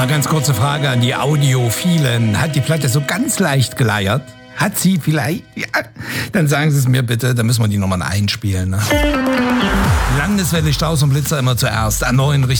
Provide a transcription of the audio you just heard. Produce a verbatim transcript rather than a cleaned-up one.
Mal ganz kurze Frage an die Audiophilen. Hat die Platte so ganz leicht geleiert? Hat sie vielleicht? Ja, dann sagen Sie es mir bitte, dann müssen wir die nochmal einspielen. Ne? Landeswelle Strauß und Blitzer immer zuerst an neuen